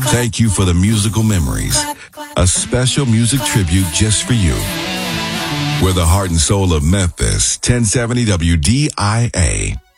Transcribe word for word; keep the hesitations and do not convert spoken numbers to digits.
Thank you for the musical memories. A special music tribute just for you. We're the heart and soul of Memphis, ten seventy W D I A.